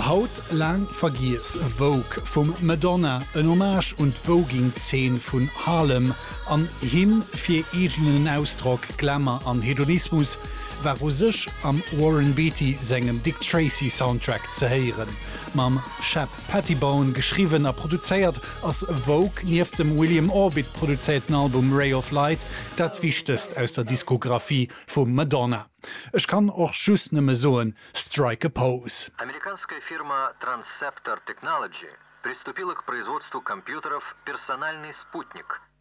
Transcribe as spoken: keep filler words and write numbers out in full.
Haut lang vergiers Vogue vum Madonna, en Hommage und Voging zehn vun Harlem, an him fir egenen Ausdruck Glamour an Hedonismus, war sech am Warren Beatty segem Dick Tracy Soundtrack ze heieren. Mam Shep Pettibone geschrieben a produzéiert ass Vogue nief dem William Orbit produzéiten Album Ray of Light, dat wichtest aus der Diskografie vum Madonna. Ich kann auch just nimme soen Strike a Pose. Американская фирма Transceptor Technology приступила к производству компьютеров «Персональный спутник»,